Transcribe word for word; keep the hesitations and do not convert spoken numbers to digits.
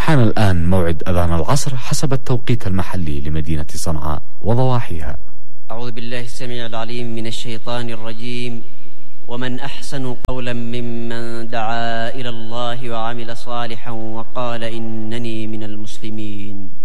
حان الآن موعد أذان العصر حسب التوقيت المحلي لمدينة صنعاء وضواحيها. أعوذ بالله السميع العليم من الشيطان الرجيم. ومن أحسن قولا ممن دعا إلى الله وعمل صالحا وقال إنني من المسلمين.